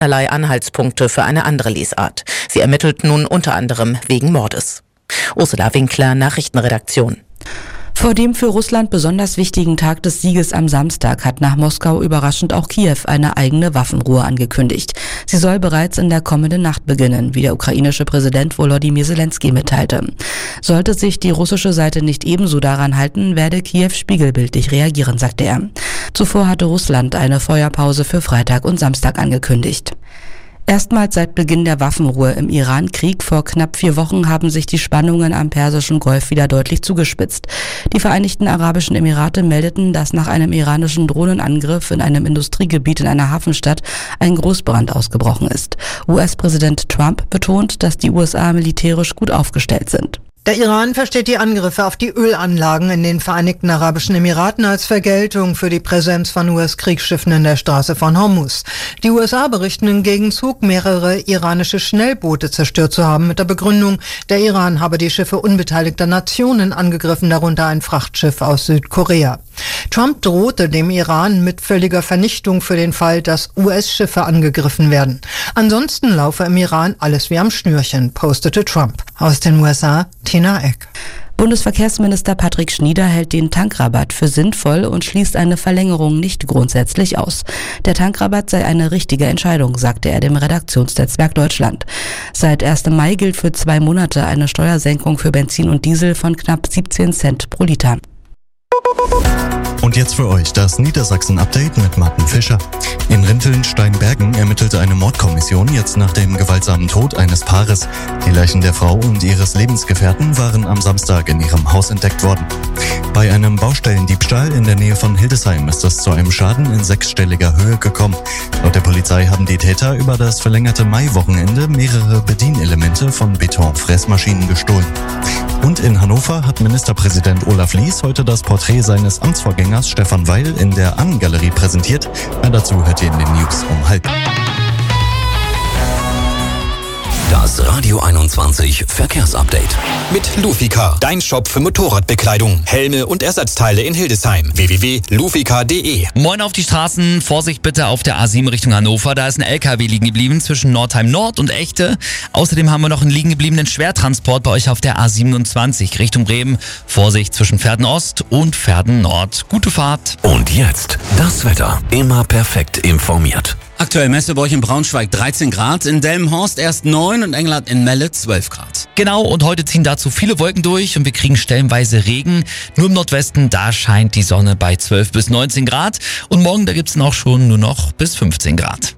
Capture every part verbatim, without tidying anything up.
keinerlei Anhaltspunkte für eine andere Lesart. Sie ermittelt nun unter anderem wegen Mordes. Ursula Winkler, Nachrichtenredaktion. Vor dem für Russland besonders wichtigen Tag des Sieges am Samstag hat nach Moskau überraschend auch Kiew eine eigene Waffenruhe angekündigt. Sie soll bereits in der kommenden Nacht beginnen, wie der ukrainische Präsident Volodymyr Zelensky mitteilte. Sollte sich die russische Seite nicht ebenso daran halten, werde Kiew spiegelbildlich reagieren, sagte er. Zuvor hatte Russland eine Feuerpause für Freitag und Samstag angekündigt. Erstmals seit Beginn der Waffenruhe im Iran-Krieg vor knapp vier Wochen haben sich die Spannungen am Persischen Golf wieder deutlich zugespitzt. Die Vereinigten Arabischen Emirate meldeten, dass nach einem iranischen Drohnenangriff in einem Industriegebiet in einer Hafenstadt ein Großbrand ausgebrochen ist. U S-Präsident Trump betont, dass die U S A militärisch gut aufgestellt sind. Der Iran versteht die Angriffe auf die Ölanlagen in den Vereinigten Arabischen Emiraten als Vergeltung für die Präsenz von U S-Kriegsschiffen in der Straße von Hormuz. Die U S A berichten im Gegenzug, mehrere iranische Schnellboote zerstört zu haben, mit der Begründung, der Iran habe die Schiffe unbeteiligter Nationen angegriffen, darunter ein Frachtschiff aus Südkorea. Trump drohte dem Iran mit völliger Vernichtung für den Fall, dass U S-Schiffe angegriffen werden. Ansonsten laufe im Iran alles wie am Schnürchen, postete Trump. Aus den U S A, Tina Eck. Bundesverkehrsminister Patrick Schnieder hält den Tankrabatt für sinnvoll und schließt eine Verlängerung nicht grundsätzlich aus. Der Tankrabatt sei eine richtige Entscheidung, sagte er dem Redaktionsnetzwerk Deutschland. Seit ersten Mai gilt für zwei Monate eine Steuersenkung für Benzin und Diesel von knapp siebzehn Cent pro Liter. Und jetzt für euch das Niedersachsen-Update mit Martin Fischer. In Rinteln-Steinbergen ermittelte eine Mordkommission jetzt nach dem gewaltsamen Tod eines Paares. Die Leichen der Frau und ihres Lebensgefährten waren am Samstag in ihrem Haus entdeckt worden. Bei einem Baustellendiebstahl in der Nähe von Hildesheim ist es zu einem Schaden in sechsstelliger Höhe gekommen. Laut der Polizei haben die Täter über das verlängerte Maiwochenende mehrere Bedienelemente von Betonfräsmaschinen gestohlen. Und in Hannover hat Ministerpräsident Olaf Lies heute das Porträt seines Amtsvorgängers Stefan Weil in der Annengalerie präsentiert. Mehr dazu hört ihr in den News um halb. Das Radio einundzwanzig Verkehrsupdate. Mit Lufika, dein Shop für Motorradbekleidung, Helme und Ersatzteile in Hildesheim. w w w punkt lufika punkt d e. Moin auf die Straßen, Vorsicht bitte auf der A sieben Richtung Hannover. Da ist ein L K W liegen geblieben zwischen Nordheim Nord und Echte. Außerdem haben wir noch einen liegen gebliebenen Schwertransport bei euch auf der A siebenundzwanzig Richtung Bremen. Vorsicht zwischen Verden Ost und Verden Nord. Gute Fahrt. Und jetzt das Wetter. Immer perfekt informiert. Aktuell Messe bei euch in Braunschweig dreizehn Grad, in Delmenhorst erst neun und Engelhardt in Melle zwölf Grad. Genau, und heute ziehen dazu viele Wolken durch und wir kriegen stellenweise Regen. Nur im Nordwesten, da scheint die Sonne bei zwölf bis neunzehn Grad. Und morgen, da gibt's dann auch schon nur noch bis fünfzehn Grad.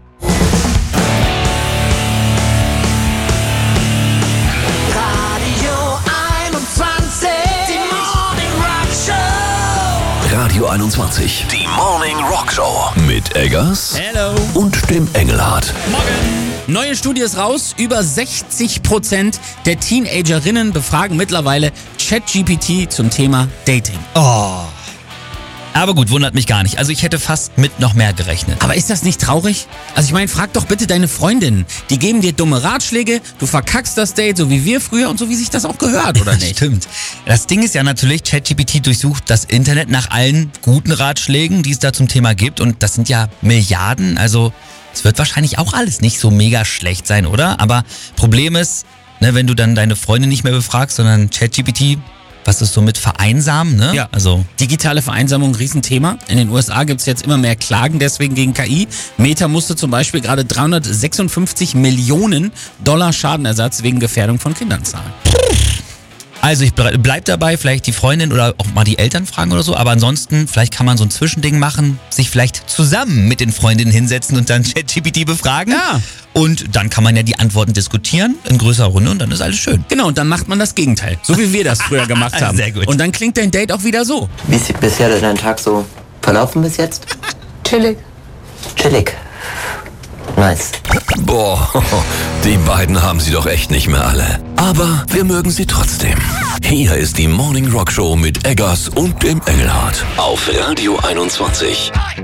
Radio einundzwanzig, die Morning Rock Show mit Eggers Hello. Und dem Engelhardt. Morgen. Neue Studie ist raus. Über sechzig Prozent der Teenagerinnen befragen mittlerweile ChatGPT zum Thema Dating. Oh. Aber gut, wundert mich gar nicht. Also ich hätte fast mit noch mehr gerechnet. Aber ist das nicht traurig? Also ich meine, frag doch bitte deine Freundinnen. Die geben dir dumme Ratschläge, du verkackst das Date, so wie wir früher und so wie sich das auch gehört, oder nicht? Stimmt. Das Ding ist ja natürlich, ChatGPT durchsucht das Internet nach allen guten Ratschlägen, die es da zum Thema gibt. Und das sind ja Milliarden, also es wird wahrscheinlich auch alles nicht so mega schlecht sein, oder? Aber Problem ist, ne, wenn du dann deine Freunde nicht mehr befragst, sondern ChatGPT... Was ist so mit Vereinsamen, ne? Ja, also digitale Vereinsamung, Riesenthema. In den U S A gibt es jetzt immer mehr Klagen deswegen gegen K I. Meta musste zum Beispiel gerade dreihundertsechsundfünfzig Millionen Dollar Schadenersatz wegen Gefährdung von Kindern zahlen. Also ich bleib dabei, vielleicht die Freundin oder auch mal die Eltern fragen oder so, aber ansonsten, vielleicht kann man so ein Zwischending machen, sich vielleicht zusammen mit den Freundinnen hinsetzen und dann ChatGPT befragen. Ja. Und dann kann man ja die Antworten diskutieren in größerer Runde und dann ist alles schön. Genau, und dann macht man das Gegenteil, so wie wir das früher gemacht haben. Sehr gut. Und dann klingt dein Date auch wieder so. Wie ist bisher dein Tag so verlaufen bis jetzt? Chillig. Chillig. Nice. Boah, die beiden haben sie doch echt nicht mehr alle. Aber wir mögen sie trotzdem. Hier ist die Morning Rock Show mit Eggers und dem Engelhardt auf Radio einundzwanzig.